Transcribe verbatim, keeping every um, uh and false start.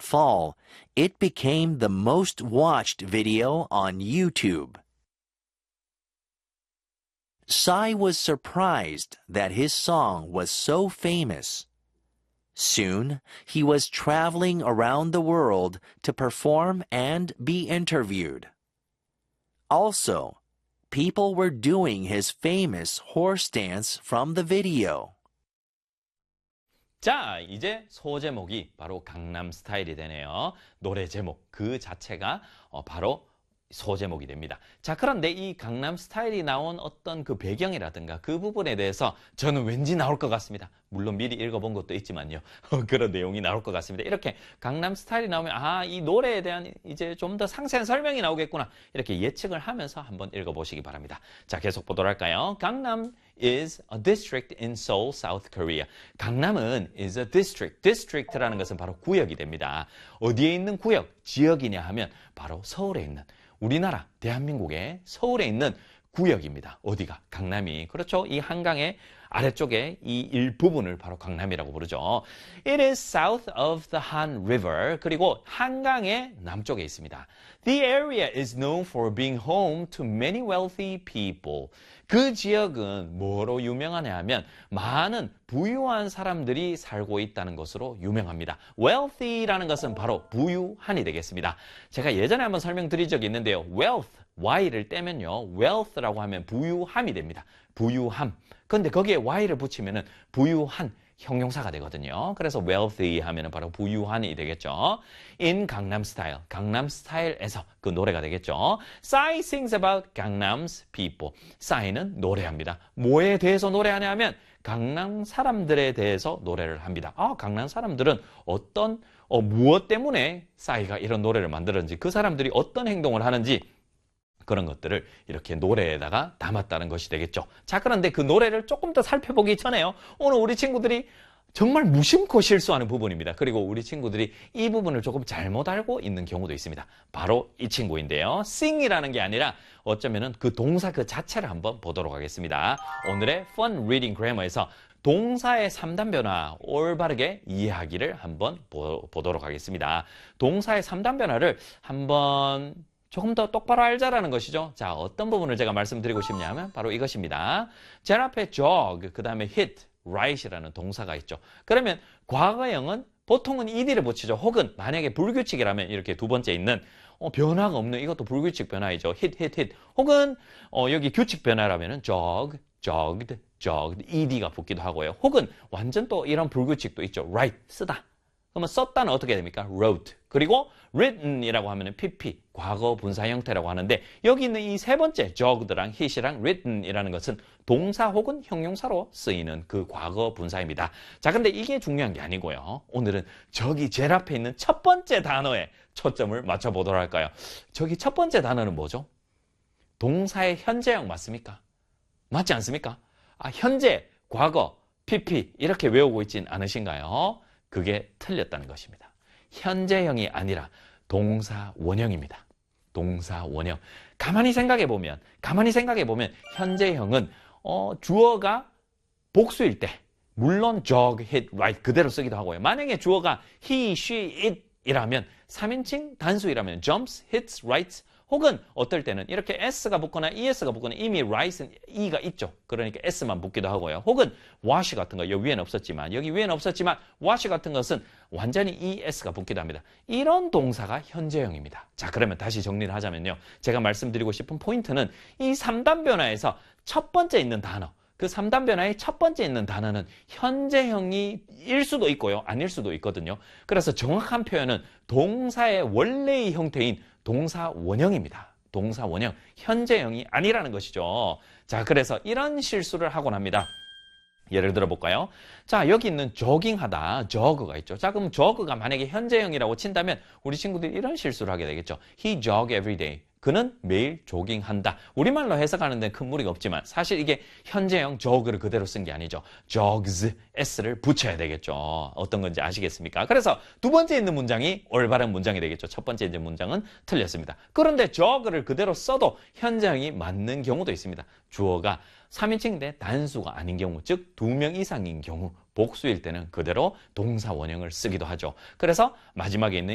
fall, it became the most watched video on YouTube. Psy was surprised that his song was so famous. Soon, he was traveling around the world to perform and be interviewed. Also, people were doing his famous horse dance from the video. 자, 이제 소제목이 바로 강남 스타일이 되네요. 노래 제목 그 자체가 어, 바로 소제목이 됩니다. 자, 그런데 이 강남 스타일이 나온 어떤 그 배경이라든가 그 부분에 대해서 저는 왠지 나올 것 같습니다. 물론 미리 읽어본 것도 있지만요. 그런 내용이 나올 것 같습니다. 이렇게 강남 스타일이 나오면 아, 이 노래에 대한 이제 좀 더 상세한 설명이 나오겠구나. 이렇게 예측을 하면서 한번 읽어보시기 바랍니다. 자, 계속 보도록 할까요? 강남 is a district in Seoul, South Korea. 강남은 is a district. district라는 것은 바로 구역이 됩니다. 어디에 있는 구역, 지역이냐 하면 바로 서울에 있는 우리나라, 대한민국의 서울에 있는 구역입니다. 어디가? 강남이. 그렇죠? 이 한강의 아래쪽에 이 일부분을 바로 강남이라고 부르죠. It is south of the Han River. 그리고 한강의 남쪽에 있습니다. The area is known for being home to many wealthy people. 그 지역은 뭐로 유명하냐 하면 많은 부유한 사람들이 살고 있다는 것으로 유명합니다. wealthy라는 것은 바로 부유한이 되겠습니다. 제가 예전에 한번 설명드린 적이 있는데요. wealth, y를 떼면요. wealth라고 하면 부유함이 됩니다. 부유함. 근데 거기에 y를 붙이면은 부유한 형용사가 되거든요. 그래서 wealthy 하면은 바로 부유한이 되겠죠. In 강남 스타일, 강남 스타일에서 그 노래가 되겠죠. Psy sings about Gangnam's people. 싸이는 노래합니다. 뭐에 대해서 노래하냐 하면 강남 사람들에 대해서 노래를 합니다. 아, 강남 사람들은 어떤 어, 무엇 때문에 싸이가 이런 노래를 만들었는지, 그 사람들이 어떤 행동을 하는지 그런 것들을 이렇게 노래에다가 담았다는 것이 되겠죠. 자, 그런데 그 노래를 조금 더 살펴보기 전에요. 오늘 우리 친구들이 정말 무심코 실수하는 부분입니다. 그리고 우리 친구들이 이 부분을 조금 잘못 알고 있는 경우도 있습니다. 바로 이 친구인데요. sing이라는 게 아니라 어쩌면은 그 동사 그 자체를 한번 보도록 하겠습니다. 오늘의 Fun Reading Grammar에서 동사의 삼 단 변화 올바르게 이해하기를 한번 보, 보도록 하겠습니다. 동사의 삼 단 변화를 한번 조금 더 똑바로 알자라는 것이죠. 자, 어떤 부분을 제가 말씀드리고 싶냐면 바로 이것입니다. 제일 앞에 jog, 그 다음에 hit, right이라는 동사가 있죠. 그러면 과거형은 보통은 ed를 붙이죠. 혹은 만약에 불규칙이라면 이렇게 두 번째 있는 어, 변화가 없는 이것도 불규칙 변화이죠. hit, hit, hit. 혹은 어, 여기 규칙 변화라면은 jog, jogged, jogged, ed가 붙기도 하고요. 혹은 완전 또 이런 불규칙도 있죠. write, 쓰다. 그러면 썼다는 어떻게 됩니까? wrote. 그리고 written이라고 하면 pp, 과거 분사 형태라고 하는데 여기 있는 이 세 번째 jogged랑 hit이랑 written이라는 것은 동사 혹은 형용사로 쓰이는 그 과거 분사입니다. 자, 근데 이게 중요한 게 아니고요. 오늘은 저기 제일 앞에 있는 첫 번째 단어에 초점을 맞춰보도록 할까요? 저기 첫 번째 단어는 뭐죠? 동사의 현재형 맞습니까? 맞지 않습니까? 아, 현재, 과거, pp 이렇게 외우고 있진 않으신가요? 그게 틀렸다는 것입니다. 현재형이 아니라 동사 원형입니다. 동사 원형. 가만히 생각해 보면, 가만히 생각해 보면 현재형은 어, 주어가 복수일 때, 물론 jog, hit, write 그대로 쓰기도 하고요. 만약에 주어가 he, she, it 이라면 삼 인칭 단수이라면 jumps, hits, writes 혹은 어떨 때는 이렇게 s가 붙거나 es가 붙거나 이미 write은 e가 있죠. 그러니까 s만 붙기도 하고요. 혹은 wash 같은 거 여기 위에는 없었지만 여기 위에는 없었지만 wash 같은 것은 완전히 es가 붙기도 합니다. 이런 동사가 현재형입니다. 자, 그러면 다시 정리를 하자면요. 제가 말씀드리고 싶은 포인트는 이 삼 단 변화에서 첫 번째 있는 단어, 그 삼 단 변화의 첫 번째 있는 단어는 현재형이 일 수도 있고요. 아닐 수도 있거든요. 그래서 정확한 표현은 동사의 원래의 형태인 동사 원형입니다. 동사 원형, 현재형이 아니라는 것이죠. 자, 그래서 이런 실수를 하곤 합니다. 예를 들어 볼까요? 자, 여기 있는 조깅하다, jog가 있죠. 자, 그럼 jog가 만약에 현재형이라고 친다면 우리 친구들이 이런 실수를 하게 되겠죠. He jog every day. 그는 매일 조깅한다. 우리말로 해석하는 데는 큰 무리가 없지만 사실 이게 현재형 jog를 그대로 쓴 게 아니죠. jogs, s를 붙여야 되겠죠. 어떤 건지 아시겠습니까? 그래서 두 번째 있는 문장이 올바른 문장이 되겠죠. 첫 번째 있는 문장은 틀렸습니다. 그런데 jog를 그대로 써도 현재형이 맞는 경우도 있습니다. 주어가 삼 인칭인데 단수가 아닌 경우, 즉 두 명 이상인 경우, 복수일 때는 그대로 동사 원형을 쓰기도 하죠. 그래서 마지막에 있는